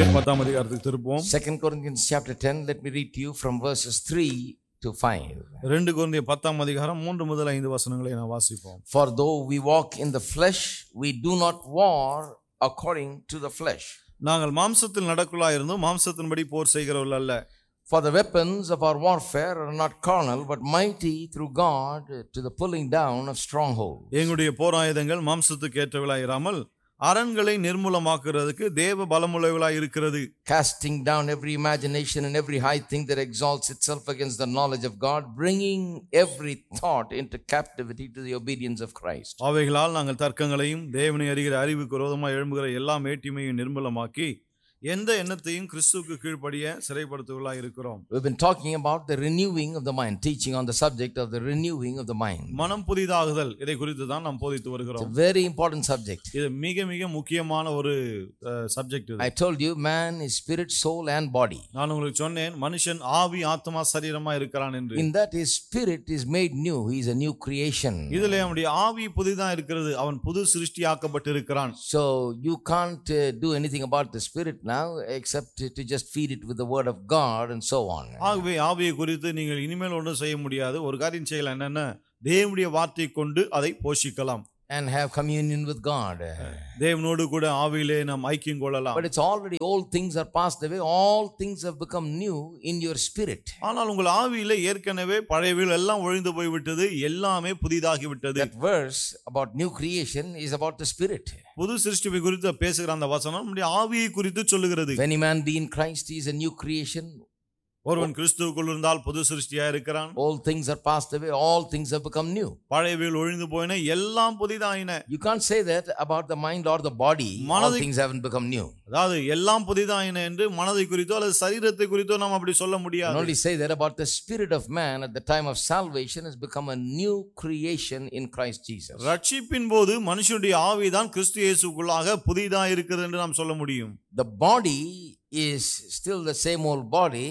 கொரிந்தியர் 10ஆம் அதிகாரத்துக்கு திருப்புவோம். 2 Corinthians chapter 10, let me read to you from verses 3 to 5. 2 கொரிந்தியர் 10ஆம் அதிகாரம் 3 முதல் 5 வசனங்களை நான் வாசிப்போம். For though we walk in the flesh, we do not war according to the flesh. நாங்கள் மாம்சத்தில் நடக்குள்ளாயிருந்தும் மாம்சத்தின்படி போர் செய்கிறவர்கள் அல்ல. For the weapons of our warfare are not carnal, but mighty through God to the pulling down of strongholds. எங்களுடைய போராயுதங்கள் மாம்சத்துக்கு ஏற்றவைகளாயிராமல் அரண்களை நிர்மூலமாக்குறதுக்கு தேவ பலமுள்ளவைகளாய் இருக்கிறது. Casting down every imagination and every high thing that exalts itself against the knowledge of God, bringing every thought into captivity to the obedience of Christ. அவைகளால் நாங்கள் தர்க்கங்களையும் தேவனை அறிகிற அறிவுக்கு விரோதமாய் எழும்புகிற எல்லா மேட்டிமையும் நிர்மூலமாக்கி எந்த எண்ணத்தையும் கிறிஸ்துவுக்கு கீழ்ப்படிய சிறைப்படுத்துவர்களாய் இருக்கிறோம். We've been talking about the renewing of the mind, teaching on the subject of the renewing of the mind. மனம் புதிதாகுதல், இதை குறித்து தான் நாம் போதித்து வருகிறோம். It's a very important subject. இது மிக மிக முக்கியமான ஒரு சப்ஜெக்ட் இது. I told you man is spirit, soul and body. நான் உங்களுக்கு சொன்னேன் மனுஷன் ஆவி ஆத்மா சரீரமா இருக்கிறான் என்று. In that his spirit is made new, he is a new creation. இதிலே அவனுடைய ஆவி புதிதா இருக்கிறது, அவன் புது சிருஷ்டியாக்கப்பட்டு இருக்கிறான். So you can't do anything about the spirit now except to just feed it with the word of God and so on. ஆகவே ஆவியை குறித்து நீங்கள் இனிமேல் ஒன்றும் செய்ய முடியாது. ஒரு காரியம் செய்யலாம், என்னன்னா தேவனுடைய வார்த்தையை கொண்டு அதை போஷிக்கலாம் and have communion with God. தேவனோடு கூட ஆவியிலே நாம் ஐக்கியம் கொள்ளலாம். But it's already old things are passed away, all things have become new in your spirit. ஆனால் உங்கள் ஆவியிலே ஏற்கனவே பழையவைகள் எல்லாம் ஒழிந்து போய் விட்டது, எல்லாமே புதிதாகி விட்டது. That verse about new creation is about the spirit. புது சிருஷ்டியை குறித்து பேசுகிற அந்த வசனம் நம்முடைய ஆவியை குறித்து சொல்லுகிறது. If any man be in Christ, he is a new creation. ஒருவன் கிறிஸ்துவுக்குள் இருந்தால் புது சிருஷ்டியா இருக்கிறான். All things are passed away, all things have become new. பழையவைகள் ஒழிந்து போயின, எல்லாம் புதிதாயின. You can't say that about the mind or the body, all things haven't become new. அதாவது எல்லாம் புதிதாயின என்று மனதை குறித்தோ அல்லது சரீரத்தை குறித்தோ நாம் அப்படி சொல்ல முடியாது. Only say that about the spirit of man at the time of salvation has become a new creation in Christ Jesus. ரட்சிப்பின் போது மனுஷனுடைய ஆவிதான் கிறிஸ்து இயேசுக்குள்ளாக புதிதா இருக்கிறது என்று நாம் சொல்ல முடியும். The body is still the same old body.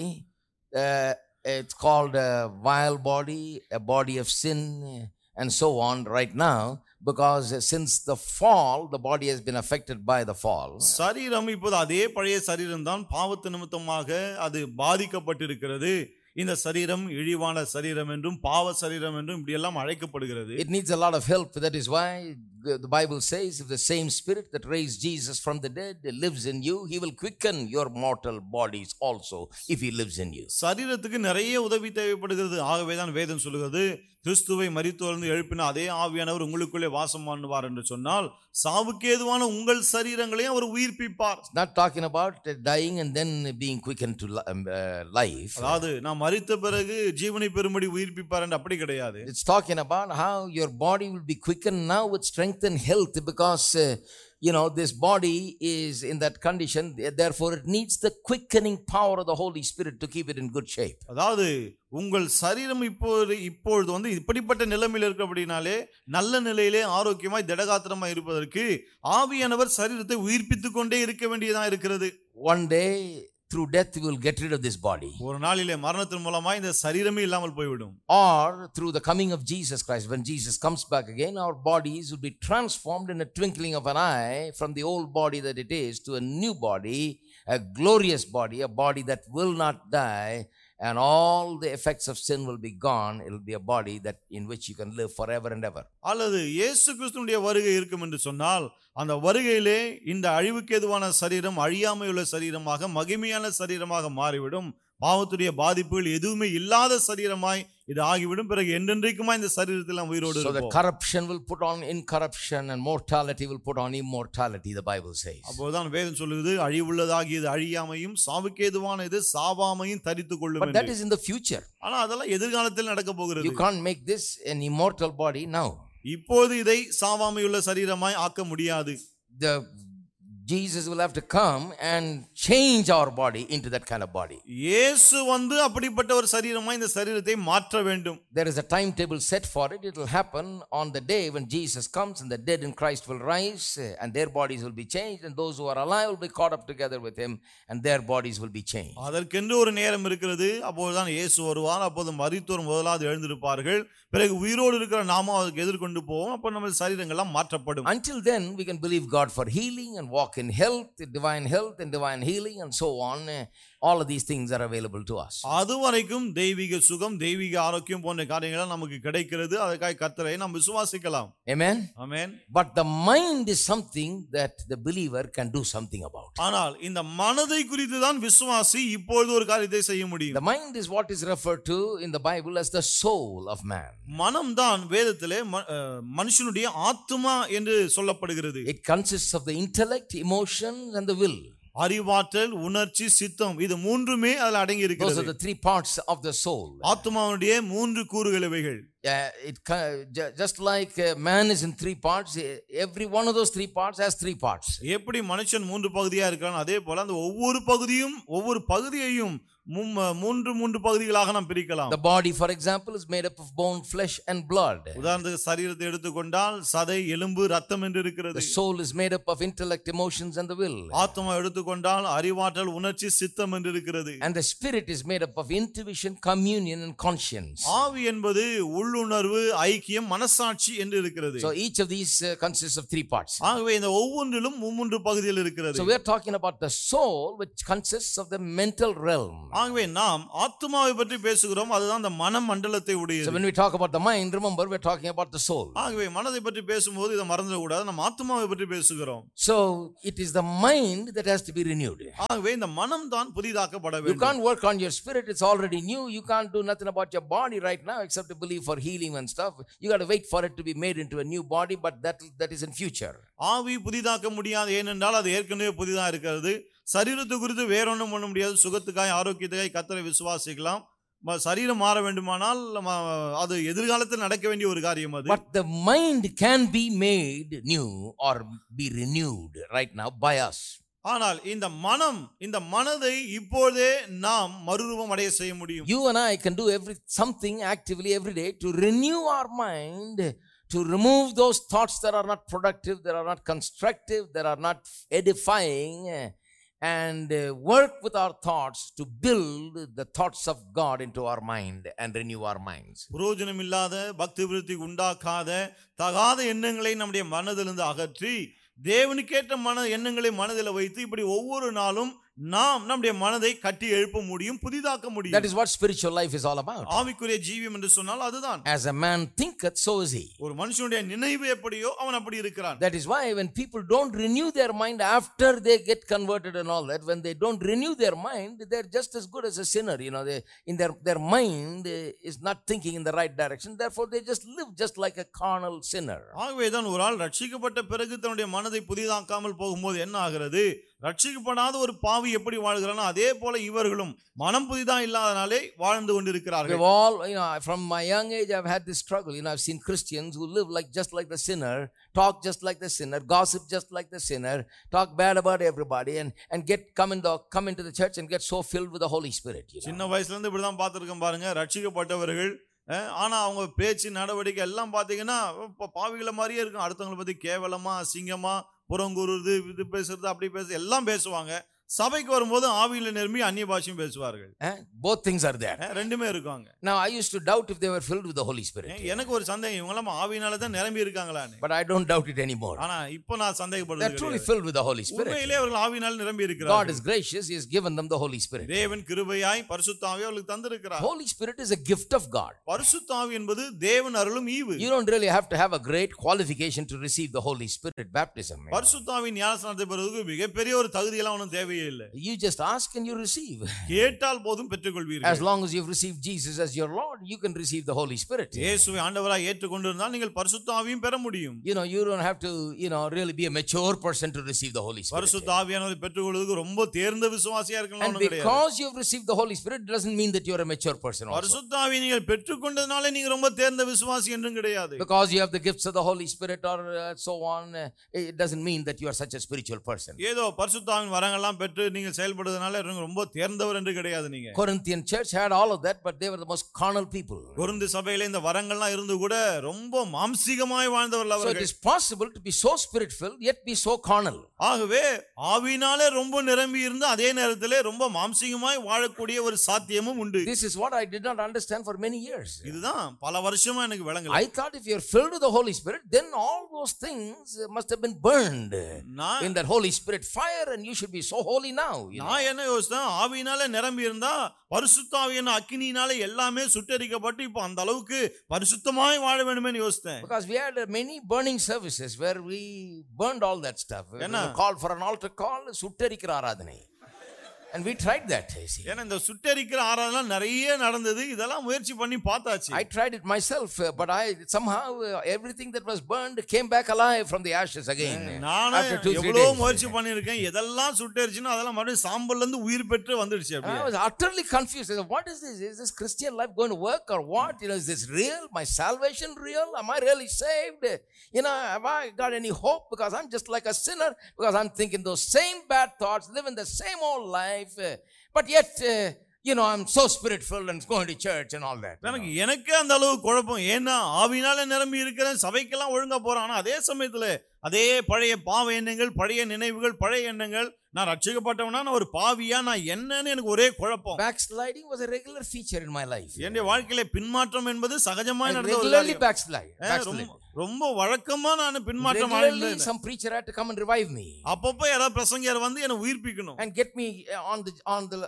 It's called a vile body, a body of sin and so on right now, because since the fall the body has been affected by the fall. சரீரம் இப்போது அதே பழைய சரீரம் தான், பாவத்து நிமித்தமாக அது பாதிக்கப்பட்டிருக்கிறது. இந்த சரீரம் இழிவான சரீரம் என்றும் பாவ சரீரம் என்றும் இப்படி எல்லாம் அழைக்கப்படுகிறது. It needs a lot of help. That is why the Bible says, if the same spirit that raised Jesus from the dead lives in you, he will quicken your mortal bodies also if he lives in you. சரீரத்துக்கு நிறைய உதவி தேவைப்படுகிறது. ஆகவே தான் வேதம் சொல்லுகிறது, கிறிஸ்துவை மரித்தோர்ந்து எழுப்பின அதே ஆவியானவர் உங்களுக்குள்ளே வாசம் பண்ணுவார் என்று சொன்னால் சாவுக்கு ஏதுவான உங்கள் சரீரங்களையும் அவர் உயிர்ப்பிப்பார். Not talking about dying and then being quickened to life. அதாவது நாம் மரித்த பிறகு ஜீவனை பெறும்படி உயிர்ப்பிப்பார் என்று அப்படி கிடையாது. It's talking about how your body will be quickened now with strength and health, because this body is in that condition, therefore it needs the quickening power of the Holy Spirit to keep it in good shape. அதாவது உங்கள் சரீரம் இப்பொழுது இப்படிப்பட்ட நிலைமையில் இருக்கிறபடினாலே நல்ல நிலையிலே ஆரோக்கியமாய் திடகாத்திரமாய் இருப்பதற்கு ஆவியானவர் சரீரத்தை உயிர்ப்பித்துக் கொண்டே இருக்க வேண்டியதா இருக்கிறது. One day through death we will get rid of this body, ஒரு நாளிலே மரணத்தின் மூலமாய் இந்த சரீரமே இல்லாமல் போய்விடும். or through the coming of Jesus Christ, when Jesus comes back again, our bodies will be transformed in a twinkling of an eye from the old body that it is to a new body, a glorious body, a body that will not die, and all the effects of sin will be gone. It will be a body that in which you can live forever and ever. அல்லது இயேசு கிறிஸ்துவினுடைய வருகை இருக்கும் என்று சொன்னால் அந்த வருகையிலே இந்த அழிவுக்கு ஏதுவான சரீரம் அழியாமையுள்ள சரீரமாக மகிமையான சரீரமாக மாறிவிடும். பாவத்துடைய பாதிப்புகள் எதுவுமே இல்லாத சரீரமாய் இது ஆகிவிடும். பிறகு என்றென்றைக்குமா இந்த சரீரத்தில் நாம் உயிரோடு இருப்போம். So the corruption will put on incorruption and mortality will put on immortality, the Bible says. அப்போதான் வேதம் சொல்லுது, அழிவுள்ளதாகியது அழியாமையும் சாவுக்கேதுவான இது சாவாமையும் தரித்துக் கொள்ளும். But that is in the future. ஆனா அதெல்லாம் எதிர்காலத்தில் நடக்க போகிறது. You can't make this an immortal body now. இப்போது இதை சாவாமையுள்ள சரீரமாய் ஆக்க முடியாது. Jesus will have to come and change our body into that kind of body. இயேசு அப்படிப்பட்ட ஒரு சரீரமாய் இந்த சரீரத்தை மாற்ற வேண்டும். There is a timetable set for it. It will happen on the day when Jesus comes, and the dead in Christ will rise and their bodies will be changed, and those who are alive will be caught up together with him and their bodies will be changed. அதற்கென்று ஒரு நேரம் இருக்கிறது. அப்போதுதான் இயேசு வருவார். அப்போது மரித்தோர் முதலாவது எழுந்திருப்பார்கள். பிறகு உயிரோடு இருக்கிற நாம அதுக்கு எதிர்கொண்டு போவோம். அப்போ நம்ம சரீரங்கள் எல்லாம் மாற்றப்படும். Until then we can believe God for healing and walk walk in health and divine healing and so on. All of these things are available to us. அதுவரைக்கும் தெய்வீக சுகம், தெய்வீக ஆரோக்கியம் போன்ற காரியங்கள் நமக்கு கிடைக்கிறது. அதற்காக கர்த்தரை நாம் விசுவாசிக்கலாம். Amen. Amen. But the mind is something that the believer can do something about. ஆனால் இந்த மனதை குறித்து தான் விசுவாசி இப்பொழுது ஒரு காரியத்தை செய்ய முடியும். The mind is what is referred to in the Bible as the soul of man. மனம் தான் வேதத்திலே மனுஷனுடைய ஆத்துமா என்று சொல்லப்படுகிறது. It consists of the intellect, emotions and the will. அறிவாற்றல், உணர்ச்சி, சித்தம், இது மூன்றுமே அதில் அடங்கி Those இருக்கிறது. are the three parts of the soul. ஆத்துமாவுடைய மூன்று கூறுகள் இவைகள். Just like man is in three parts, every one of those three parts has three parts. எப்படி மனுஷன் மூன்று பகுதியா இருக்கான், அதே போல அந்த ஒவ்வொரு பகுதியையும் மூன்று பகுதிகளாக நாம் பிரிக்கலாம். The body, for example, is made up of bone, flesh and blood. உதாரணத்துக்கு சரீரத்தை எடுத்துக்கொண்டால் சதை, எலும்பு, ரத்தம் என்று இருக்கிறது. The soul is made up of intellect, emotions and the will. ஆத்மா எடுத்துக்கொண்டால் அறிவாற்றல், உணர்ச்சி, சித்தம் என்று இருக்கிறது. And the spirit is made up of intuition, communion and conscience. ஆவி என்பது உள்ளுணர்வு, ஐக்கியம், மனசாட்சி என்று இருக்கிறது. So each of these consists of three parts. ஆகவே இந்த ஒவ்வொன்றிலும் மூன்று பகுதிகள் இருக்கிறது. So we are talking about the soul, which consists of the mental realm. ஆகவே நாம் ஆத்துமாவை பற்றி பேசுகிறோம், அதுதான் அந்த மன மண்டலத்தை உடையது. So when we talk about the mind, remember we are talking about the soul. ஆகவே மனதை பற்றி பேசும்போது இதை மறந்துட கூடாது, நம்ம ஆத்துமாவை பற்றி பேசுகிறோம். So it is the mind that has to be renewed. ஆகவே இந்த மனம் தான் புதிதாக்கப்பட You வேண்டும். can't work on your spirit, it's already new. You can't do nothing about your body right now except to believe for healing and stuff. You got to wait for it to be made into a new body, but that is in future. ஆவி புதிதாக்க முடியாது, ஏனென்றால் அது ஏற்கனவே புதிதா இருக்கிறது. சரீரத்தை குறித்து வேற ஒன்றும் பண்ண முடியாது. சுகத்துக்காய், ஆரோக்கியத்துக்காய் கர்த்தரை விசுவாசிக்கலாம். சரீரம் மாற வேண்டுமானால் அது எதிர்காலத்தில் நடக்க வேண்டிய ஒரு காரியம் அது. But the mind can be made new or be renewed right now by us. ஆனால் இந்த மனதை இப்போதே நாம் மறுரூபம் அடைய செய்ய முடியும். You and I can do something actively every day to renew our mind, to remove those thoughts that are not productive, that are not constructive, that are not edifying, and work with our thoughts to build the thoughts of God into our mind and renew our minds. பிரயோஜனம் இல்லாத, பக்தி விருத்தி உண்டாக்காத, தகாத எண்ணங்களை நம்முடைய மனதிலிருந்து அகற்றி தேவனுக்கேற்ற எண்ணங்களை மனதில் வைத்து இப்படி ஒவ்வொரு நாளும் நாம் நம்முடைய மனதை கட்டி எழுப்ப முடியும், புதிதாக்க முடியும். That is what spiritual life is all about. ஆவிக்குரிய ஜீவியம் என்று சொன்னால் அதுதான். As a man thinketh, so is he. ஒரு மனுஷனுடைய நினைவு எப்படியோ அவன் அப்படி இருக்கிறான். That is why when people don't renew their mind after they get converted and all that, when they don't renew their mind, they're just as good as a sinner. You know, their mind is not thinking in the right direction. Therefore, they just live just like a carnal sinner. ஆகவேதான் ஒரு ஆள் ரட்சிக்கப்பட்ட பிறகு தன்னுடைய மனதை புதிதாக்காமல் போகும்போது என்ன ஆகிறது? ரட்சிக்கப்படாத ஒரு பாவி எப்படி வாழ்கிறானோ அதே போல இவர்களும் மனம் புதிதா இல்லாதனாலே வாழ்ந்து கொண்டிருக்கிறார்கள். We've all, from my young age I've had this struggle. I've seen Christians who live just like the sinner, talk just like the sinner, gossip just like the sinner, talk bad about everybody and come into the church and get so filled with the Holy Spirit. சின்ன வயசுல இருந்து இப்படிதான் பார்த்திருக்கேன் பாருங்க. ரட்சிக்கப்பட்டவர்கள் ஆனா அவங்க பேச்சு, நடவடிக்கை எல்லாம் பாத்தீங்கன்னா பாவிகளை மாதிரியே இருக்கும். அடுத்தவங்களை பத்தி கேவலமா, அசிங்கமா, புறங்கூறுறது, இது பேசுறது, அப்படி பேசுறது எல்லாம் பேசுவாங்க. சபைக்கு வரும்போது ஆவியில நிரம்பி அந்நிய பாஷையும் பேசுவார்கள். Both things are there. ரெண்டுமே இருக்காங்க. Now I used to doubt if they were filled with the Holy Spirit. எனக்கு ஒரு சந்தேகம், இவங்க எல்லாம் ஆவியினால தான் நிரம்பி இருக்காங்களான்னு. But I don't doubt it anymore. ஆனா இப்போ நான் சந்தேகப்படுறது They're truly filled with the Holy Spirit. உண்மையிலே அவர்கள் ஆவியினால நிரம்பி இருக்கிறார்கள். God is gracious, He has given them the Holy Spirit. தேவன் கிருபையாய் பரிசுத்த ஆவியை அவர்களுக்கு தந்திருக்கிறார். Holy Spirit is a gift of God. பரிசுத்த ஆவி என்பது தேவன் அருளும் ஈவு. You don't really have to have a great qualification to receive the Holy Spirit baptism. பரிசுத்த ஆவியின் ஞானஸ்நானத்தை பெறுவதற்கு மிகப்பெரிய ஒரு தகுதி எல்லாம் ஒன்றும் தேவையே இல்லை. You just ask and you receive. கேட்டால் போதும் பெற்றுக்கொள்வீர்கள். As long as you've received Jesus as your Lord, you can receive the Holy Spirit. இயேசுவை ஆண்டவராய் ஏற்றுக்கொண்டிருந்தால் நீங்கள் பரிசுத்த ஆவியும் பெற முடியும். You don't have to, really be a mature person to receive the Holy Spirit. பரிசுத்த ஆவியானவரை பெற்றுக்கொள்வதற்கு ரொம்ப தேர்ந்த விசுவாசியா இருக்கணும் and because you've received the Holy Spirit doesn't mean that you're a mature person also. பரிசுத்த ஆவியை நீங்கள் பெற்றுக்கொண்டதனால நீங்க ரொம்ப தேர்ந்த விசுவாசி என்றும் கிடையாது. Because you have the gifts of the Holy Spirit or so on, it doesn't mean that you are such a spiritual person. ஏதோ பரிசுத்த ஆவியின் வரங்கள்லாம் பெற்று நீங்க செயல்படுவதனால ரொம்ப தேர்ந்தவர் என்று கிடையாது நீங்க. Corinthian church had all of that, but they were the most carnal people. Corinth சபையிலே இந்த வரங்கள்லாம் இருந்து கூட ரொம்ப மாம்சீகமாய் வாழ்ந்தவர்கள் So it அவர்கள். is possible to be so spirit filled yet be so carnal. ஆகவே ஆவியினாலே ரொம்ப நிரம்பி இருந்து அதே நேரத்திலே ரொம்ப மாம்சீகமாய் வாழக்கூடிய ஒரு சாத்தியமும் உண்டு. This is what I did not understand for many years. இதுதான் பல வருஷமா எனக்கு விளங்கல. I thought if you are filled with the Holy Spirit, then all those things must have been burned in that Holy Spirit fire, and you should be so holy now. நான் என்ன யோசித்தேன், ஆவியினாலே நிரம்பி இருந்தா பரிசுத்த ஆவியான அக்கினியினாலே எல்லாமே சுட்டெரிக்கப்பட்டு இப்போ அந்த அளவுக்கு பரிசுத்தமாய் வாழ வேண்டுமே யோசித்தேன். Because we had many burning services where we burned all that stuff. We called for an altar call, சுட்டெரிக்கிற ஆராதனை. And we tried that. ஏன்னா இந்த சுட்டெரிக்கிற ஆராதனை நிறைய நடந்தது. இதெல்லாம் முயற்சி பண்ணி பார்த்தாச்சு. I tried it myself, but I somehow everything that was burned came back alive from the ashes again. நான் எவ்வளவு முயற்சி பண்ணிருக்கேன். எதெல்லாம் சுட்டெரிச்சுனோ அதெல்லாம் மறுபடியும் சாம்பல்ல இருந்து உயிர் பெற்று வந்துடுச்சு அப்படியே. I was utterly confused. What is this? Is this Christian life going to work or what? Is this real? My salvation real? Am I really saved? Have I got any hope? Because I'm just like a sinner. Because I'm thinking those same bad thoughts, living the same old life. But yet, I'm so spirit-filled and going to church and all that. எனக்கு அந்த அளவு குழப்பம். ஏன்னா ஆவியினால நிரம்பி இருக்கிறேன், சபைக்கெல்லாம் ஒழுங்கா போறேன். ஆனா அதே சமயத்துல அதே பழைய பாவ எண்ணங்கள், பழைய நினைவுகள், பழைய எண்ணங்கள். நான் ரட்சிக்கப்பட்டவனா, நான் ஒரு பாவியா, நான் என்னன்னு எனக்கு ஒரே குழப்பம். Backsliding was a regular feature in my life. என்னுடைய வாழ்க்கையில பின்மாற்றம் என்பது சகஜமாய் நடந்த ஒரு regularly backslide. ரொம்ப வழக்கமா நான் பின்மாற்றம் ஆனேன். Some preacher had to come and revive me. அப்பப்ப யாராவது பிரசங்கியார் வந்து என்னை உயிர்ப்பிக்கணும். And get me on the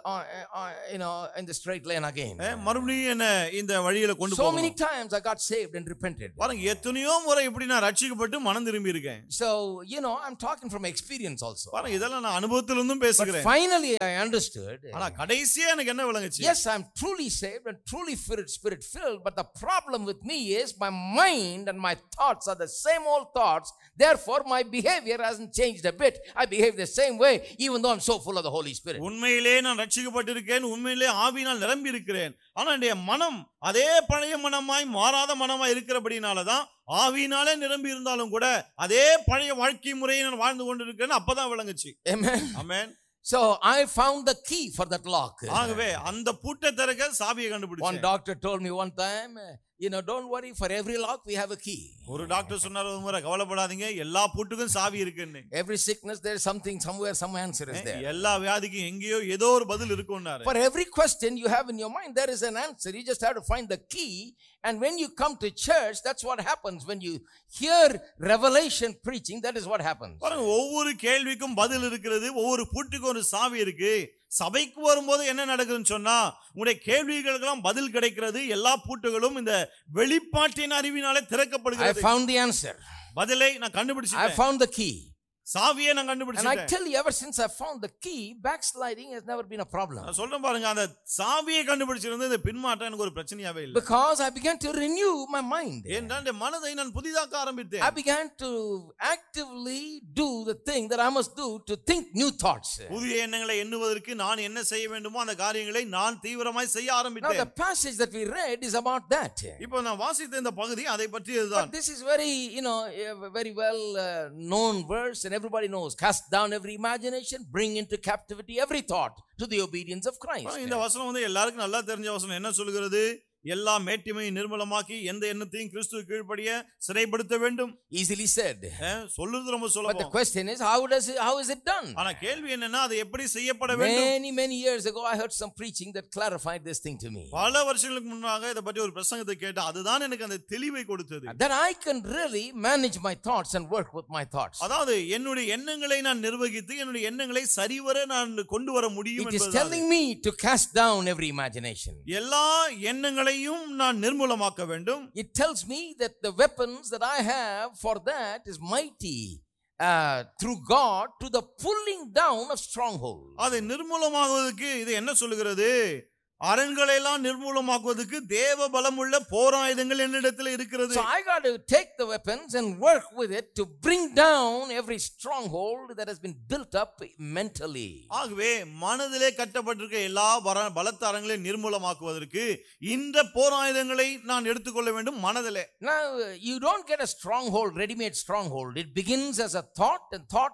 in the straight lane again. மறுபடியும் என்ன இந்த வழியில கொண்டு போகணும். So போகணும். many times I got saved and repented. பாருங்க எத்தனையோ முறை இப்படி நான் ரட்சிக்கப்பட்டு மனம் திரும்பி இருக்கேன். So I'm talking from experience also. பாருங்க இதெல்லாம் நான் அனுபவத்திலிருந்தும் பேசுகிறேன். But finally I understood. ஆனா கடைசியா எனக்கு என்ன விளங்குச்சு? Yes, I'm truly saved and truly spirit filled, but the problem with me is my mind and my thoughts are the same old thoughts. Therefore my behavior hasn't changed a bit. I behave the same way even though I'm so full of the Holy Spirit. உண்மையிலே நான் ரட்சிக்கப்பட்டிருக்கேன், உண்மையிலே ஆவியினால் நிரம்பி இருக்கிறேன். ஆனா என்னுடைய மனம் அதே பழைய மனமாய் மாறாத மனமாய் இருக்கிறபடினால தான் ஆவியினாலே நிரம்பி இருந்தாலும் கூட அதே பழைய வாழ்க்கை முறையை நான் வாழ்ந்து கொண்டிருக்கேன்னு அப்பதான் விளங்குச்சு. Amen. Amen. So I found the key for that lock. ஆகவே அந்த பூட்டை திறக்க சாவியை கண்டுபிடிச்சேன். One doctor told me one time, don't worry, for every lock we have a key. ஒரு டாக்டர் சொன்னார் ஒரு முறை, கவலைப்படாதீங்க, எல்லா பூட்டுக்கும் சாவி இருக்குன்னு. Every sickness there is something, somewhere some answer is there. எல்லா வியாதிக்கும் எங்கேயோ ஏதோ ஒரு பதில் இருக்கும்னாரு. For every question you have in your mind there is an answer. You just have to find the key, and when you come to church that's what happens. When you hear revelation preaching, that is what happens. பாருங்க ஒவ்வொரு கேள்விக்கும் பதில் இருக்கிறது, ஒவ்வொரு பூட்டுக்கும் ஒரு சாவி இருக்கு. சபைக்கு வரும்போது என்ன நடக்குதுன்னு சொன்னா, உங்களுடைய கேள்விகளுக்கெல்லாம் பதில் கிடைக்கிறது. எல்லா பூட்டுகளும் இந்த வெளிப்பாட்டின் அறிவினாலே திறக்கப்படுகிறது. I found the answer. பதிலை நான் கண்டுபிடிச்சேன். I found the key. சாவியை நான் கண்டுபிடிச்சேன். And I tell you, ever since I found the key, backsliding has never been a problem. நான் சொல்றேன் பாருங்க, அந்த சாவியை கண்டுபிடிச்சிருந்தா இந்த பின்மாற்றம் எனக்கு ஒரு பிரச்சனையாவே இல்லை. Because I began to renew my mind. என்னோட மனதை நான் புதிதாக்க ஆரம்பித்தேன். I began to actively do the thing that I must do to think new thoughts. புதிய எண்ணங்களை எண்ணுவதற்கு நான் என்ன செய்ய வேண்டுமோ அந்த காரியங்களை நான் தீவிரமாய் செய்ய ஆரம்பித்தேன். Now the passage that we read is about that. இப்போ நான் வாசித்த இந்த பகுதி அதை பற்றியதுதான். But this is very, very well known verse, and everybody knows. Cast down every imagination, bring into captivity every thought to the obedience of Christ. இந்த வசனம் வந்து எல்லாருக்கும் நல்லா தெரிஞ்ச வசனம். என்ன சொல்கிறது? எல்லா மேட்டிமையை நிர்மூலமாக்கி எந்த எண்ணத்தையும் கிறிஸ்துவுக்கு கீழ்ப்படிய சிறைப்படுத்த வேண்டும். Easily said. சொல்றது ரொம்ப சுலபம். But the question is, how is it done? ஆனா கேள்வி என்னன்னா, அது எப்படி செய்யப்பட வேண்டும்? Many years ago I heard some preaching that clarified this thing to me. பல வருஷங்களுக்கு முன்னாக இத பத்தி ஒரு பிரசங்கத்தை கேட்டேன். அதுதான் எனக்கு அந்த தெளிவை கொடுத்தது. That I can really manage my thoughts and work with my thoughts. அதாவது என்னுடைய எண்ணங்களை நான் நிர்வகித்து என்னுடைய எண்ணங்களை சரிவர நான் கொண்டு வர முடியும் என்பது. It is telling me to cast down every imagination. எல்லா எண்ணங்களை நான் நிர்மூலமாக்க வேண்டும். It tells me that the weapons that I have for that is mighty through God to the pulling down of strongholds. அதை நிர்மூலமாக்குவதற்கு இது என்ன சொல்லுகிறது? அரண்களை எல்லாம் நிர்மூலமாக்குவதற்கு தேவ பலமுள்ள போராயுதங்கள் என்னிடத்தில் இருக்கிறது. So I got to take the weapons and work with it to bring down every stronghold that has been built up mentally. ஆகவே மனதிலே கட்டப்பட்டிருக்க எல்லா பலத்த அரண்களை நிர்மூலமாக்குவதற்கு இந்த போராயுதங்களை நான் எடுத்துக்கொள்ள வேண்டும் மனதிலே. Now you don't get a stronghold, ready-made stronghold. It begins as a thought, and thought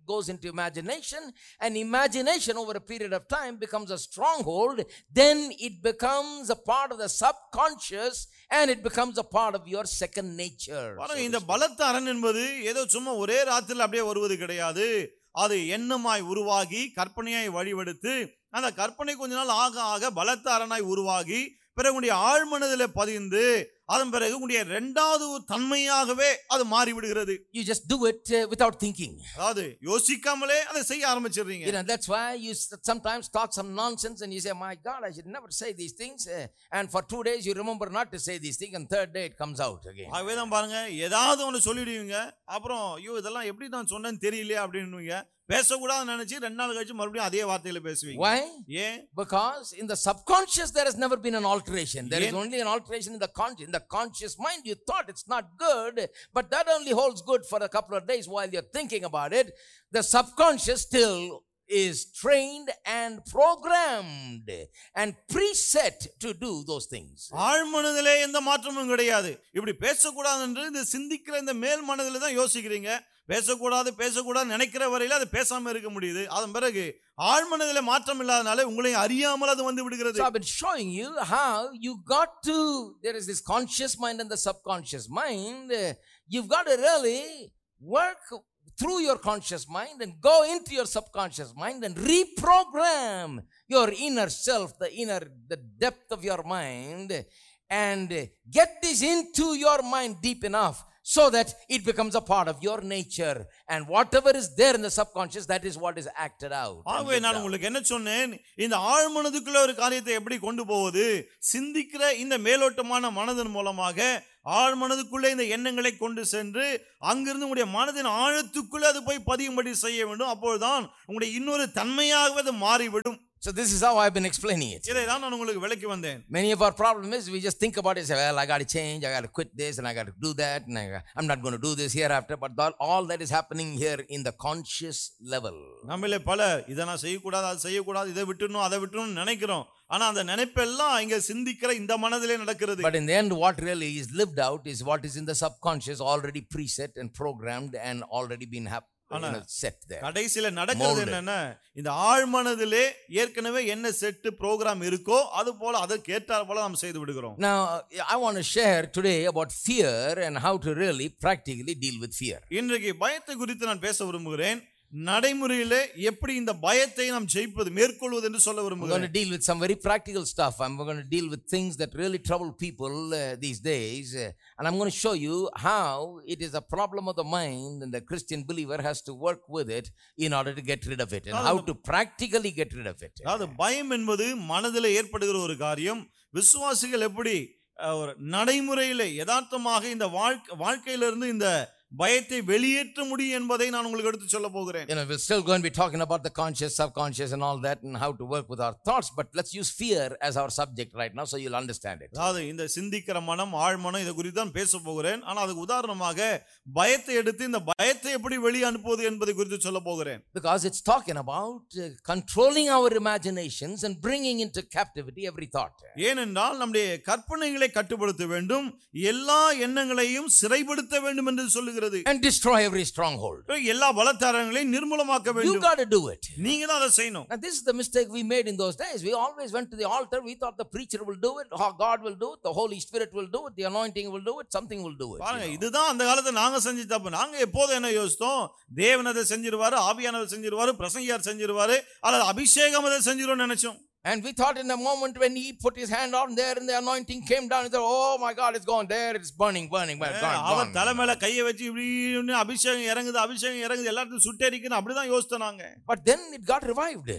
goes into imagination, and imagination over a period of time becomes a stronghold. Then it becomes a part of the subconscious, and it becomes a part of your second nature. பாருங்க, இந்த பலத்த அரண் என்பது ஏதோ சும்மா ஒரே ராத்திரில அப்படியே வருவது கிடையாது. அது எண்ணமாய் உருவாகி கற்பனையாய் வழிவெடுத்து அந்த கற்பனை கொஞ்ச நாள் ஆக ஆக பலத்த அரணாய் உருவாகி பிறகு உங்களுடைய ஆழ்மனதிலே பதிந்து அதன் பிறகு உங்களுடைய இரண்டாவது தன்மையாகவே அது மாறிவிடுகிறது. You just do it without thinking. அதாவது யோசிக்காமலே அதை செய்ய ஆரம்பிச்சிடுறீங்க. You know, that's why you sometimes talk some nonsense and you say, my God, I should never say these things. And for 2 days you remember not to say these things, and third day it comes out again. ஆகவே தான் பாருங்க, ஏதாவது ஒன்று சொல்லிடுவீங்க, அப்புறம் ஐயோ இதெல்லாம் எப்படி நான் சொன்னேன்னு தெரியலையே அப்படின்னுவீங்க. பேசக்கூடாதுன்னு நினைச்சு 2 நாள் கழிச்சு மறுபடியும் அதே வார்த்தையில பேசுவீங்க. Why? ஏன்? Because in the subconscious there has never been an alteration. There is only an alteration in the conscious. In the conscious mind you thought it's not good, but that only holds good for a couple of days while you're thinking about it. The subconscious still is trained and programmed and preset to do those things. ஆழ்மனதிலே எந்த மாற்றமும் கிடையாது. இப்படி பேசக்கூடாது என்று இந்த சிந்திக்கிற இந்த மேல் மனதில தான் யோசிக்கிறீங்க. பேசக்கூடாது நினைக்கிற வரையில அது பேசாம இருக்க முடியுது. அதன் பிறகு ஆழ்மனதிலே மாற்றம் இல்லாதனால உங்களையும் அறியாமல் அது வந்து விடுகிறது. So I've been showing you how you got to, there is this conscious mind and the subconscious mind. You've got to really work through your conscious mind and go into your subconscious mind and reprogram your inner self, the depth of your mind, and get this into your mind deep enough so that it becomes a part of your nature, and whatever is there in the subconscious, that is what is acted out. ஆகவே நான் உங்களுக்கு என்ன சொன்னேன், இந்த ஆழ்மனதுக்குள்ள ஒரு காரியத்தை எப்படி கொண்டு போவது, சிந்திக்கிற இந்த மேலோட்டமான மனதின் மூலமாக ஆழ்மனதுக்குள்ளே இந்த எண்ணங்களை கொண்டு சென்று அங்கிருந்து உங்களுடைய மனதின் ஆழத்துக்குள்ளே அது போய் பதியும்படி செய்ய வேண்டும். அப்பொழுதுதான் உங்களுடைய இன்னொரு தன்மையாகவே அது மாறிவிடும். So this is how I've been explaining it. இதை தான் நான் உங்களுக்கு விளக்கி வந்தேன். Many of our problem is we just think about it, say, well, I got to change, I got to quit this, and I got to do that, and I'm not going to do this hereafter. But all that is happening here in the conscious level. நம்மளே பலர் இதை நான் செய்யக்கூடாது, அது செய்யக்கூடாது, இதை விட்டுணும், அதை விட்டுணும் நினைக்கிறோம். ஆனா அந்த நினைப்பெல்லாம் இங்க சிந்திக்கிற இந்த மனதிலே நடக்கிறது. But in the end, what really is lived out is what is in the subconscious, already preset and programmed and already been set there. கடைசில நடக்கிறது என்னன்னா, இந்த ஆழ்மனதிலே ஏற்கனவே என்ன செட் புரோகிராம் இருக்கோ அது போல அதற்கு ஏற்றார் போல நாம் செய்து விடுகிறோம். Now I want to share today about fear and how to really practically deal with fear. இன்றைக்கு பயத்தை குறித்து நான் பேச விரும்புகிறேன். நடைமுறையிலே எப்படி இந்த பயத்தை நாம் ஜெயிப்பது, மேற்கொள்வது என்று சொல்ல விரும்புகிறேன். I'm going to deal with some very practical stuff. I'm going to deal with things that really trouble people these days, and I'm going to show you how it is a problem of the mind, and the Christian believer has to work with it in order to get rid of it, and how to practically get rid of it. அது பயம் என்பது மனதிலே ஏற்படுகிற ஒரு காரியம். விசுவாசிகள் எப்படி ஒரு நடைமுறையிலே யதார்த்தமாக இந்த வாழ்க்கையிலிருந்து இந்த பயத்தை வெளியேற்ற முடியும் என்பதை நான் உங்களுக்கு எடுத்து சொல்ல போகிறேன். You know, we're still going to be talking about the conscious, subconscious and all that, and how to work with our thoughts, but let's use fear as our subject right now so you'll understand it. அதாவது இந்த சிந்திக்கிற மனம், ஆழ்மனம், இதை குறித்து தான் பேச போகிறேன். ஆனால் அதுக்கு உதாரணமாக பயத்தை எடுத்து இந்த பயத்தை எப்படி வெளியே அனுப்புவது என்பதை குறித்து சொல்ல போகிறேன். Because it's talking about controlling our imaginations and bringing into captivity every thought. ஏனென்றால் நம்முடைய கற்பனைகளை கட்டுப்படுத்த வேண்டும், எல்லா எண்ணங்களையும் சிறைப்படுத்த வேண்டும் என்று சொல்லுகிறது. And destroy every stronghold. எல்லா பலத்தாரங்களையும் நிர்மூலமாக்க வேண்டும். You got to do it. நீங்க தான் அதை செய்யணும். Now this is the mistake we made in those days. We always went to the altar. We thought the preacher will do it, God will do it, the Holy Spirit will do it, the anointing will do it, something will do it. பாருங்க, இதுதான் அந்த காலத்துல நாங்க செஞ்ச தப்பு. நாங்க எப்போது என்ன யோசித்தோம், தேவன் அதை செஞ்சிருவாரு, ஆவியானவர் செஞ்சிருவாரு, பிரசங்கியார் செஞ்சிருவாரு, அல்லது அபிஷேகம் அதை செஞ்சிருவோம்னு நினைச்சோம். And we thought in the moment when he put his hand on there and the anointing came down, he thought, oh my God, it's gone there, it's burning. அவர் தலைமையில கையை வச்சு இப்படி அபிஷேகம் இறங்குது எல்லாத்தையும் சுட்டெரிக்கணும் அப்படிதான் யோசித்தோம் நாங்க. But then it got revived.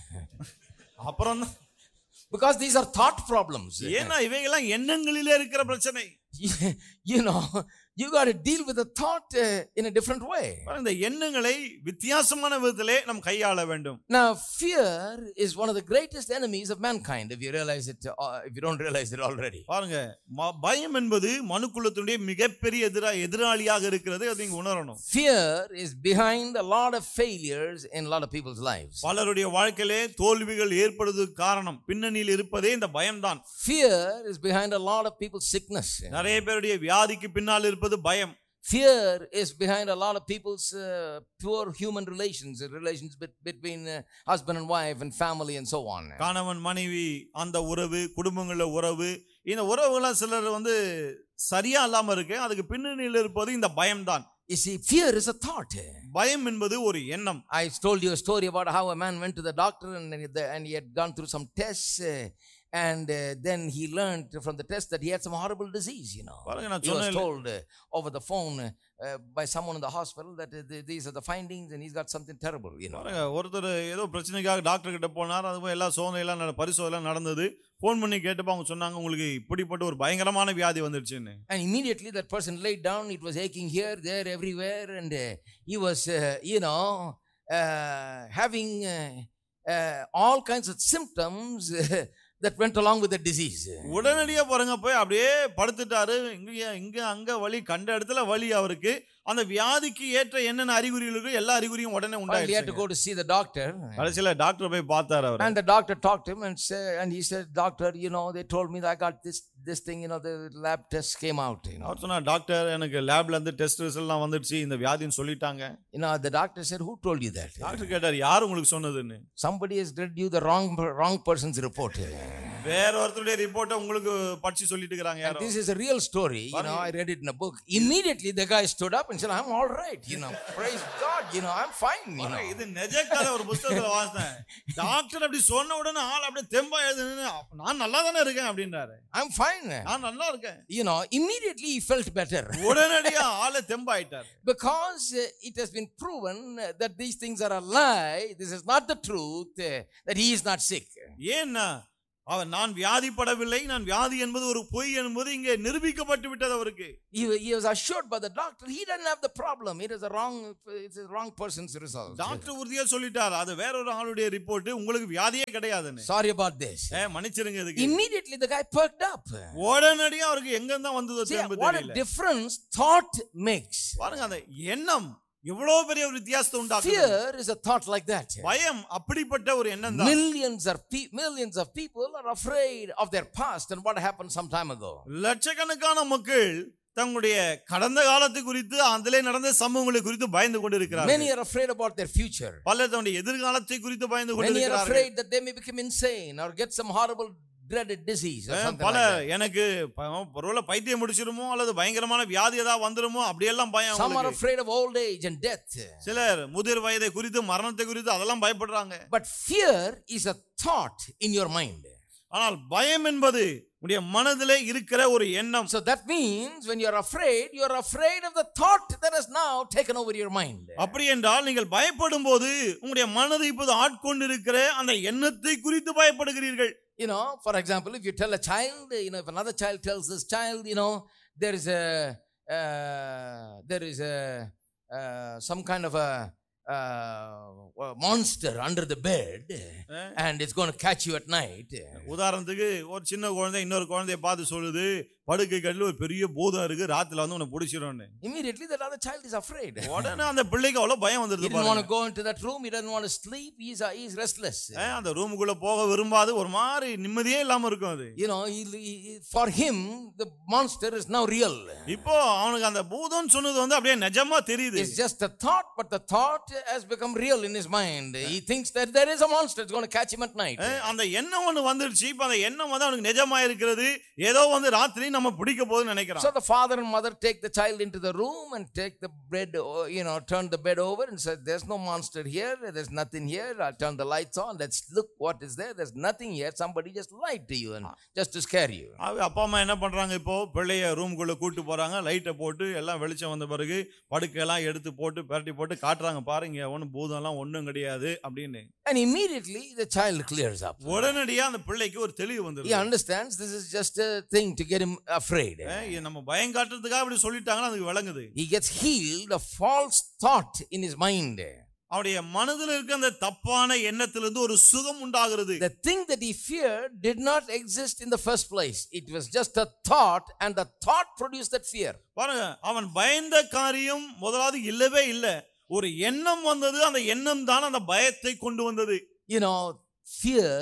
அப்புறம் because these are thought problems. ஏன்னா இவைகெல்லாம் எண்ணங்களிலே இருக்கிற பிரச்சனை. You know, you got to deal with the thought in a different way. இந்த எண்ணங்களை வித்தியாசமான விதத்திலே நாம் கையாள வேண்டும். Now fear is one of the greatest enemies of mankind, if you realize it, if you don't realize it already. பாருங்க, பயம் என்பது மனுக்குலத்துடைய மிகப்பெரிய எதிராளியாக இருக்கிறது, அதை நீங்க உணரணும். Fear is behind a lot of failures in a lot of people's lives. பலருடைய வாழ்க்கையிலே தோல்விகள் ஏற்படுவதற்கு காரணம் பின்னணியில் இருப்பதே இந்த பயம்தான். Fear is behind a lot of people's sickness. நிறைய பேருடைய வியாதிக்கு பின்னால் இருப்பது பயம். Fear is behind a lot of people's poor human relations between husband and wife and family and so on. கணவன் மனைவி அந்த உறவு, குடும்பங்கள உறவு, இந்த உறவுகள சிலர் வந்து சரியா இல்லாம இருக்கு. அதுக்கு பின்னணியில் இருப்பது இந்த பயம்தான். You see, fear is a thought. பயம் என்பது ஒரு எண்ணம். I told you a story about how a man went to the doctor and he had gone through some tests and then he learned from the test that he had some horrible disease, you know. He was told over the phone by someone in the hospital that these are the findings and he's got something terrible, you know. ஒருத்தர் ஏதோ பிரச்சனைக்காக doctor கிட்ட போனார். அதுவும் எல்லா சோதனை எல்லாம் பரிசோதனை நடந்தது. போன் பண்ணி கேட்டப்ப அவங்க சொன்னாங்க உங்களுக்கு இப்படிப்பட்ட ஒரு பயங்கரமான வியாதி வந்துருச்சுன்னு. And immediately that person laid down. It was aching here, there, everywhere, and he was having all kinds of symptoms that went along with the disease. உடனடியா பாருங்க போய் அப்படியே படுத்துட்டாரு. இங்க அங்க வலி, கண்ட இடத்துல வலி. அவருக்கு அந்த வியாதிக்கு ஏற்ற என்னென்ன அறிகுறிகள் இருக்கோ எல்லா அறிகுறியும் உடனே உண்டாயிடுச்சு. He had to go to see the doctor. கடைசில டாக்டர் போய் பார்த்தாரு அவர். And the doctor talked to him and he said, doctor, they told me that I got this thing, the lab test came out, அவர் சொன்னா doctor எனக்கு லேப்ல இருந்து test ரிசல்ட்லாம் வந்துருச்சு, இந்த வியாதின்னு சொல்லிட்டாங்க. The doctor said, who told you that? Doctor கேட்டார் யார் உங்களுக்கு சொன்னதுன்னு. Somebody has read you the wrong person's report. வேற ஒருத்தருடைய ரிப்போர்ட்ட உங்களுக்கு படிச்சு சொல்லிட்டு இருக்காங்க யாரோ. This is a real story, I read it in a book. Immediately the guy stood up and said, I'm all right, praise God, I'm fine, இது நிஜ கதை. ஒரு புத்தகத்துல வாசிச்சேன். டாக்டர் அப்படி சொன்ன உடனே ஆள் அப்படியே தெம்பா எழுதுன்னு நான் நல்லா தானே இருக்கேன் அப்படின்றாரு. I'm fine, நான் நல்லா இருக்கேன். Immediately he felt better. உடனடியா ஆளு தெம்பாயிட்டார். Because it has been proven that these things are a lie. This is not the truth, that he is not sick. ஏன்னா அவர் நான் வியாதிப்படவில்லை, நான் வியாதி என்பது ஒரு பொய் என்பது இங்கே நிரூபிக்கப்பட்டு விட்டது அவருக்கு. He was assured by the doctor he doesn't have the problem. It's a wrong person's result. Doctor உறுதியா சொல்லிட்டார் அது வேற ஒரு ஆளுடைய ரிப்போர்ட், உங்களுக்கு வியாதியே கிடையாதுன்னு. Sorry about this. மன்னிச்சிருங்க இதுக்கு. Immediately the guy perked up. உடனடியா அவருக்கு எங்க இருந்தா வந்ததோ தெரியல. What a difference thought makes. பாருங்க அந்த எண்ணம் எவ்வளவு பெரிய ஒரு வித்தியாசத்தை உண்டாக்குது. Fear is a thought like that. பயம் அப்படிப்பட்ட ஒரு எண்ணம் தான். Millions of people are afraid of their past and what happened some time ago. லட்சக்கணக்கான மக்கள் தங்களுடைய கடந்த காலத்தை குறித்து அதிலே நடந்த சம்பவங்களை குறித்து பயந்து கொண்டிருக்கிறார்கள். Many are afraid about their future. பலர் தங்களுடைய எதிர்காலத்தை குறித்து பயந்து கொண்டிருக்கிறார்கள். Many are afraid that they may become insane or get some horrible dreaded disease or something like that. எனக்கு ஒருவேளை பைத்தியம் முடிச்சிருமோ அல்லது பயங்கரமான வியாதி ஏதாவது வந்துருமோ அப்படி எல்லாம் பயம். Some are afraid of old age and death. சிலர் முதிர் வயதை குறித்து மரணத்தை குறித்து அதெல்லாம் பயப்படுறாங்க. But fear is a thought in your mind. ஆனால் பயம் என்பது உடைய மனதிலே இருக்கிற ஒரு எண்ணம். So that means when you are afraid of the thought that has now taken over your mind. அப்படி என்றால் நீங்கள் பயப்படும்போது உங்களுடைய மனதை இப்போது ஆட்கொண்டிருக்கிற அந்த எண்ணத்தை குறித்து பயப்படுகிறீர்கள். For example, if you tell a child, if another child tells this child, there is some kind of a monster under the bed and it's going to catch you at night. உதாரணத்துக்கு ஒரு சின்ன குழந்தை இன்னொரு குழந்தையை பார்த்து சொல்லுது படுக்கை கட்டில ஒரு பெரிய பூதம் இருக்கு, ராத்திரில வந்து உன்னை புடிச்சிரோன்னு. Immediately that other child is afraid. உடனே அந்த பிள்ளைக்கு அவ்வளவு பயம் வந்துருது. He doesn't want to go into that room, he doesn't want to sleep, he is restless. அந்த ரூமுக்குள்ள போக விரும்பாது, ஒரு மாதிரி நிம்மதியே இல்லாம இருக்கும் அது. For him the monster is now real. இப்போ அவனுக்கு அந்த பூதம் சொன்னது வந்து அப்படியே நிஜமா தெரியுது. It's just a thought, but the thought has become real in his mind. He thinks that there is a monster that's going to catch him at night. அந்த எண்ணம் ஒன்னு வந்துருச்சு. இப்போ அந்த எண்ணம் வந்து அவனுக்கு நிஜமா இருக்கிறது. ஏதோ வந்து ராத்திரி நம்ம பிடிக்க போகுதுன்னு நினைக்கிறான். So the father and mother take the child into the room and take the bed, turn the bed over and say, there's no monster here, there's nothing here, I'll turn the lights on, let's look what is there, there's nothing here, somebody just lied to you and just to scare you. அப்பா அம்மா என்ன பண்றாங்க, இப்போ பிள்ளைய ரூமுக்குள்ள கூட்டி போறாங்க, லைட்டை போட்டு எல்லாம் வெளிச்சம் வந்த பிறகு படுக்கையெல்லாம் எடுத்து போட்டு பரட்டி போட்டு காட்டுறாங்க, பாருங்க ஒன்னும் பூதம்லாம் ஒன்றும் கிடையாது அப்படின்னு. And immediately the child clears up. உடனடியா அந்த பிள்ளைக்கு ஒரு தெளிவு வந்துருது. He understands this is just a thing to get him afraid. நம்ம பயம் காட்டுறதுக்காக அப்படி சொல்லிட்டாங்கன்னா அதுக்கு விளங்குது. He gets healed of false thought in his mind. அவருடைய மனதில் இருக்க அந்த தப்பான எண்ணத்திலிருந்து ஒரு சுகம் உண்டாகிறது. The thing that he feared did not exist in the first place. It was just a thought and the thought produced that fear. பாருங்க, அவன் பயந்த காரியம் முதலாவது இல்லவே இல்லை. ஒரு எண்ணம் வந்தது, அந்த எண்ணம் தான் அந்த பயத்தை கொண்டு வந்தது. Fear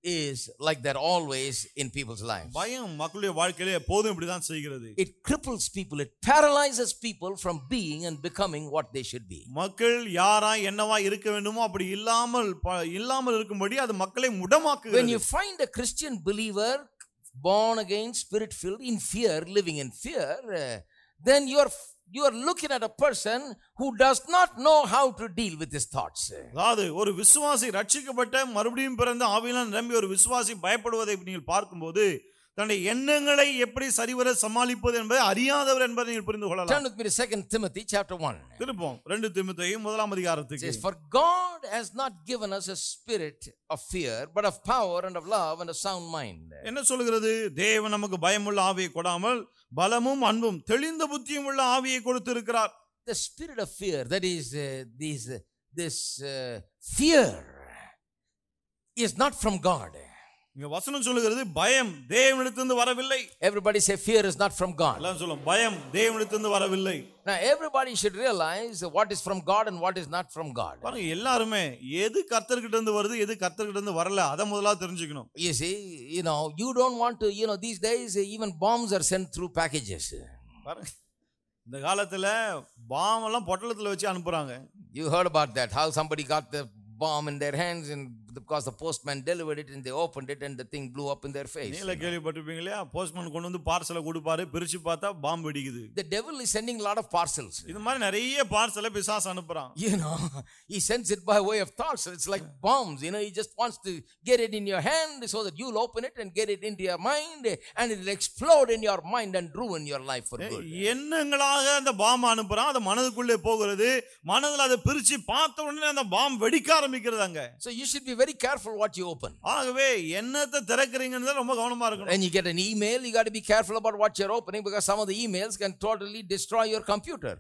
is like that always in people's lives. பயம் மக்களுடைய வாழ்க்கையில எப்போதும் இப்படிதான் செய்கிறது. It cripples people. It paralyzes people from being and becoming what they should be. மக்கள் யாரா என்னவா இருக்க வேண்டுமோ அப்படி இல்லாமல் இருக்கும்படி அது மக்களை முடமாக்குகிறது. When you find a Christian believer born again, spirit filled, in fear, living in fear, then you are looking at a person who does not know how to deal with his thoughts. அதாவது ஒரு விசுவாசி ரட்சிக்கப்பட்ட மறுபடியும் பிறந்த ஆவியினால் நிரம்பி ஒரு விசுவாசி பயப்படுவதை நீங்கள் பார்க்கும்போது தன்னுடைய எண்ணங்களை எப்படி சரிவர சமாளிப்பது என்பதை அறியாதவர் என்பதை நீங்கள் புரிந்து கொள்ளலாம். Turn with me to 2 Timothy chapter 1. திருப்போம் 2 தீமோத்தேயு 1 அதிகாரத்துக்கு. It says, for God has not given us a spirit of fear, but of power and of love and a sound mind. என்ன சொல்கிறது? தேவன் நமக்கு பயமுள்ள ஆவியை கொடாமல் பலமும் அன்பும் தெளிந்த புத்தியும் உள்ள ஆவியை கொடுத்திருக்கிறார். The spirit of fear, that is this fear is not from God. இங்க வசனம் சொல்லுகிறது பயம் தேவனிடத்திலிருந்து வரவில்லை. Everybody say fear is not from God. எல்லாம் சொல்லும் பயம் தேவனிடத்திலிருந்து வரவில்லை. Now everybody should realize what is from God and what is not from God. பாருங்க எல்லாரும் எது கர்த்தர்கிட்ட இருந்து வருது எது கர்த்தர்கிட்ட இருந்து வரல அத முதல்ல தெரிஞ்சுக்கணும். You see, you don't want to, these days even bombs are sent through packages. பாருங்க இந்த காலத்துல பாம் எல்லாம் பொட்டலத்துல வச்சு அனுப்புறாங்க. You heard about that, how somebody got the bomb in their hands and because the postman delivered it and they opened it and the thing blew up in their face. நீல கேள்விப்பட்டிருப்பீங்களா? Postman கொண்டு வந்து பார்சலை கொடுப்பாரு, பிரிச்சு பார்த்தா பாம்பு வெடிக்குது. The devil is sending a lot of parcels. இது மாதிரி நிறைய பார்சலை பிசாசு அனுப்புறான். He sends it by way of thoughts. It's like bombs. He just wants to get it in your hand so that you'll open it and get it into your mind and it'll explode in your mind and ruin your life for good. எண்ணங்களாக அந்த பாம்பு அனுப்புறான், அது மனதுக்குள்ளே போகிறது. மனதுல அதை பிரிச்சு பார்த்த உடனே அந்த பாம்பு வெடிக்க ஆரம்பிக்கிறதாங்க. So you should be very careful what you open. ஆகவே என்னத்தை திறக்கறீங்கன்னு ரொம்ப கவனமா இருக்கணும். When you get an email, you got to be careful about what you're opening because some of the emails can totally destroy your computer.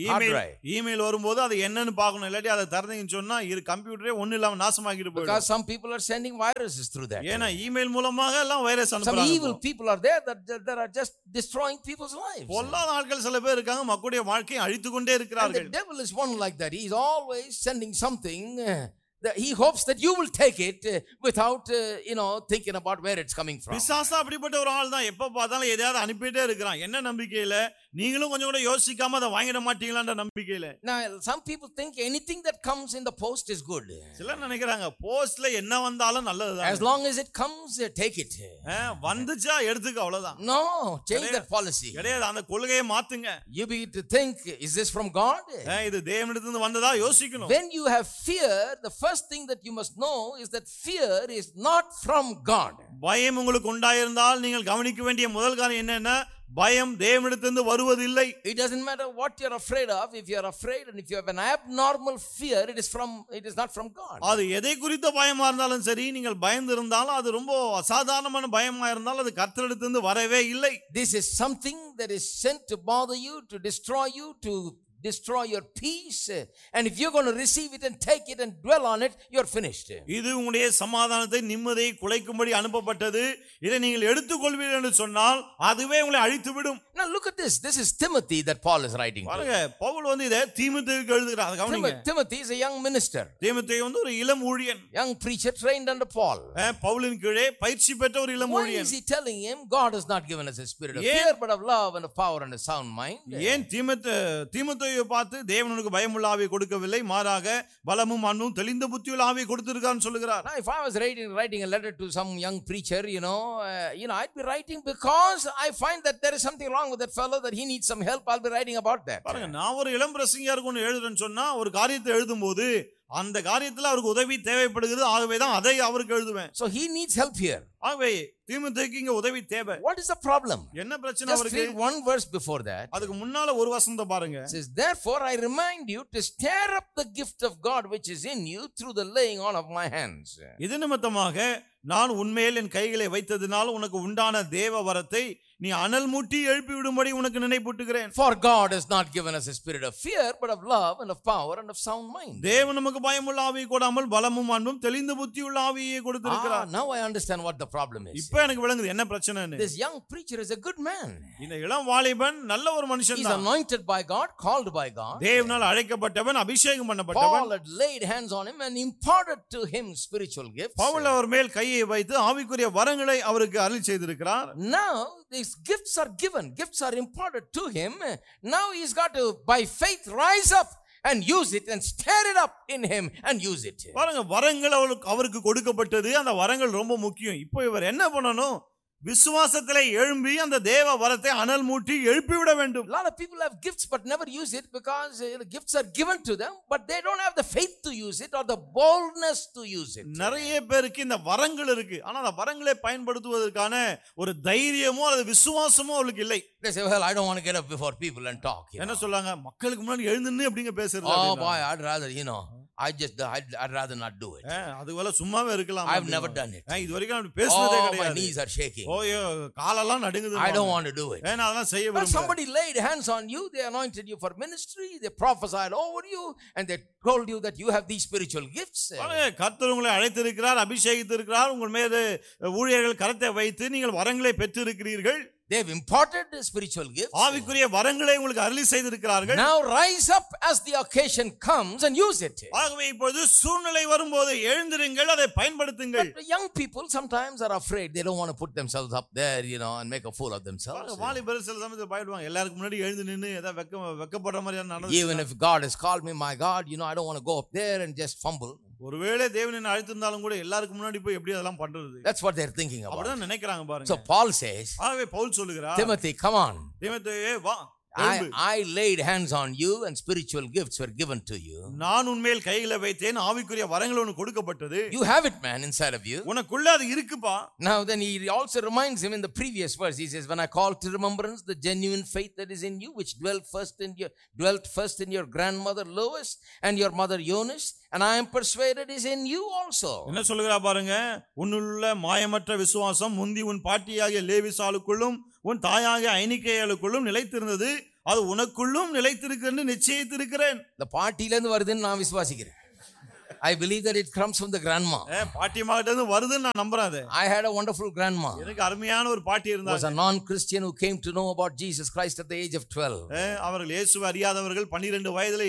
email வரும்போது அது என்னன்னு பார்க்கணும். இல்லாட்டி அதை திறந்தீங்கன்னு சொன்னா கம்ப்யூட்டரே ஒண்ணு இல்லாம நாசமாக்கிட்டு போயிடும். Because some people are sending viruses through that. ஏனா email மூலமாக எல்லாம் வைரஸ் அனுப்புறாங்க. Some evil people are there that are just destroying people's lives. பொல்லாத ஆட்கள் சில பேர் இருக்காங்க, மக்களுடைய வாழ்க்கையை அழித்து கொண்டே இருக்கிறார்கள். And the devil is one like that. He is always sending something he hopes that you will take it without thinking about where it's coming from. பிசாசு அப்படிப்பட்ட ஒரு ஆள் தான். எப்ப பார்த்தாலும் எதையாவது அனுப்பிட்டே இருக்கிறான். என்ன நம்பிக்கையில? நீங்களும் கொஞ்சம் கூட யோசிக்காம அதை வாங்கிட மாட்டீங்களான்ற நம்பிக்கையில. Now some people think anything that comes in the post is good. சிலர் நினைக்கிறாங்க போஸ்ட்ல என்ன வந்தாலும் நல்லதுதான். As long as it comes, take it. வந்துச்சா எடுத்துக்க அவ்வளவுதான். No, change that policy. கிடையாது, அந்த கொள்கையை மாத்துங்க. You begin to think, is this from God? இது தேவனிடத்திலிருந்து வந்ததா யோசிக்கணும். When you have fear, the first thing that you must know is that fear is not from God. பயம் உங்களுக்கு உண்டாயிருந்தால் நீங்கள் கவனிக்க வேண்டிய முதல் காரியம் என்னன்னா பயம் தேவனிடத்திலிருந்து வருவதில்லை. It doesn't matter what you're afraid of. If you're afraid and if you have an abnormal fear, it is not from God. அது எதை குறித்த பயமா இருந்தாலும் சரி, நீங்கள் பயந்து இருந்தாலும் அது ரொம்ப அசாதாரணமான பயமா இருந்தாலும் அது கர்த்தரிடத்திலிருந்து வரவே இல்லை. This is something that is sent to bother you, to destroy you, to destroy your peace, and if you're going to receive it and take it and dwell on it, you're finished. இது உங்களுடைய சமாதானத்தை நிம்மதியை குலைக்கும்படி அனுப்பப்பட்டது. இதை நீங்கள் எடுத்துக்கொள்வீர்கள் என்று சொன்னால் அதுவே உங்களை அழித்து விடும். Now look at this. This is Timothy that Paul is writing to. பாருங்க, பவுல் இதை தீமோத்தேயுக்கு எழுதுகிறார். கவனிங்க. Timothy is a young minister. தீமோத்தேயு ஒரு இளம் ஊழியன். Young preacher trained under Paul. பவுலின் கீழே பயிற்சி பெற்ற ஒரு இளம் ஊழியன். Why is he telling him God has not given us a spirit of fear but of love and of power and a sound mind? ஏன் தீமோத்தேயுவை பார்த்து தேவன் உனக்கு பயமுள்ள ஆவியை கொடுக்கவில்லை, மாறாக பலமும் அன்பும் தெளிந்த புத்தியுள்ள ஆவியை கொடுத்திருக்கான்னு சொல்லுகிறார். Now if I was writing a letter to some young preacher, I'd be writing because I find that there is something wrong with that fellow, that he needs some help. I'll be writing about that. பாருங்க, நான் ஒரு இளம் பிரசங்கியாருக்கு ஒன்று எழுதுறேன்னு சொன்னா ஒரு காரியத்தை எழுதும்போது அந்த காரியத்துல அவருக்கு உதவி தேவைப்படுகிறது, ஆகவே தான் அதை அவருக்கு எழுதுவேன். So he needs help here. ஆகவே தீமோத்தேயுக்கு இங்க உதவி தேவை. What is the problem? என்ன பிரச்சனை Just அவருக்கு? read one verse before that. அதுக்கு முன்னால ஒரு வசனத்தை பாருங்க. It says, therefore I remind you to stir up the gift of God which is in you through the laying on of my hands. இது நிமித்தமாக நான் உன்மேல் என் கைகளை வைத்ததினால் உனக்கு உண்டான தேவ வரத்தை நீ அனல் மூட்டி எழுப்பி விடும்படி உனக்கு நினைப்பூட்டுகிறேன். For God has not given us a spirit of fear but of love and of power and of sound mind. தேவன் நமக்கு பயமுள்ள ஆவியை கொடாமல் பலமும் அன்பும் தெளிந்த புத்தியுள்ள ஆவியை கொடுத்திருக்கிறார். Now I understand what the problem is. இப்போ எனக்கு விளங்குது என்ன பிரச்சனைன்னு. This young preacher is a good man. இந்த இளம் வாலிபன் நல்ல ஒரு மனுஷன் தான். He is anointed by God, called by God. தேவனால் அழைக்கப்பட்டவன், அபிஷேகம் பண்ணப்பட்டவன். Paul had laid hands on him and imparted to him spiritual gifts. Pavul அவர் மேல் கையை நம்பிக்கையை வைத்து ஆவிக்குரிய வரங்களை அவருக்கு அருளி செய்திருக்கிறார். Now these gifts are given, gifts are imparted to him. Now he's got to by faith rise up and use it and stir it up in him and use it. பாருங்க, வரங்கள் அவருக்கு கொடுக்கப்பட்டது. அந்த வரங்கள் ரொம்ப முக்கியம். இப்போ இவர் என்ன பண்ணணும்? விசுவாசத்திலே எழும்பி அந்த தேவ வரத்தை அனல் மூட்டி எழுப்பி விட வேண்டும். A lot of people have gifts but never use it because the gifts are given to them but they don't have the faith to use it or the boldness to use it. நிறைய பேருக்கு இந்த வரங்கள் இருக்கு, ஆனா அந்த வரங்களை பயன்படுத்துவதற்கான ஒரு தைரியமோ அல்லது விசுவாசமோ அவங்களுக்கு இல்லை. They say, well, I don't want to get up before people and talk. என்ன சொல்றாங்க? மக்களுக்கு முன்னாடி எழுந்து நின்னு அப்படிங்க பேசுறது. Oh boy, I'd rather, I'd rather not do it. அதுவெல்லாம் சும்மாவே இருக்கலாம். I've never done it. இதுவரைக்கும் அப்படி பேசுனதே கிடையாது. My knees are shaking. OYO, காலெல்லாம் நடுங்குது. I don't want to do it. நான் அதெல்லாம் செய்ய But விரும்பல. somebody laid hands on you, they anointed you for ministry, they prophesied over you and they told you that you have these spiritual gifts. கர்த்தர் உங்களை அழைத்திருக்கிறார், அபிஷேகித்திருக்கிறார், உங்கள் மீது ஊழியர்கள் கரத்தை வைத்து நீங்கள் வரங்களை பெற்றிருக்கிறீர்கள். They've imparted the spiritual gifts. ஆவிக்குரிய வரங்களை உங்களுக்கு அருளி செய்திருக்கிறார்கள். Now rise up as the occasion comes and use it. ஆகவே இப்பொழுது சூழ்நிலை வரும்போது எழுந்திருங்கள், அதை பயன்படுத்துங்கள். But young people sometimes are afraid. They don't want to put themselves up there, and make a fool of themselves. வாலிபர் சில சமயத்துல பயப்படுவாங்க. எல்லாருக்கும் முன்னாடி எழுந்து நின்னு ஏதோ வெக்கப்படுற மாதிரி நடந்து. Even if God has called me, my God, I don't want to go up there and just fumble. ஒருவேளை தேவன் என்ன அழைத்திருந்தாலும் கூட எல்லாருக்கும் முன்னாடி போய் எப்படி அதெல்லாம் பண்றது? That's what they're thinking about. அப்படிதான் நினைக்கிறாங்க பாருங்க. So Paul says, ஆகவே பவுல் சொல்லுகிறார், Timothy, come on. தீமோத்தேயே வா. I laid hands on you and spiritual gifts were given to you. நான் உன்மேல் கைகளை வைத்தேன், ஆவிக்குரிய வரங்கள் உனக்கு கொடுக்கப்பட்டது. You have it, man, inside of you. உனக்குள்ள அது இருக்குப்பா. Now then he also reminds him in the previous verse. He says, when I call to remembrance the genuine faith that is in you, which dwelt first in your grandmother Lois and your mother Eunice, and I am persuaded is in you also. என்ன சொல்லுகிறா பாருங்க, உன்னுள்ள மாயமற்ற விசுவாசம் முந்தி உன் பாட்டியாகிய லேவிசாளுக்குள்ளும் உன் தாயாகிய ஐனிக்கேயாளுக்குள்ளும் நிலைத்திருந்தது, அது உனக்குள்ளும் நிலைத்திருக்கிறது நிச்சயித்திருக்கிறேன். இந்த பாட்டில இருந்து வருதுன்னு நான் விசுவாசிக்கிறேன். I believe that it comes from the grandma. பாட்டியமாகிட்ட இருந்து வருதுன்னு நான் நம்புறேன். I had a wonderful grandma. எனக்கு அருமையான ஒரு பாட்டி இருந்தாங்க. Was a non-Christian who came to know about Jesus Christ at the age of 12. அவர்கள் இயேசுவை அறியாதவர்கள் 12 வயதிலே